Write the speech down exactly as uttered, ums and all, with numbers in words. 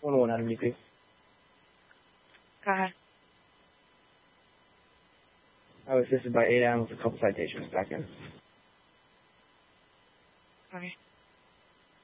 one oh one, Adam, you too. Go ahead. I was assisted by eight animals, a couple citations. Back in. Okay.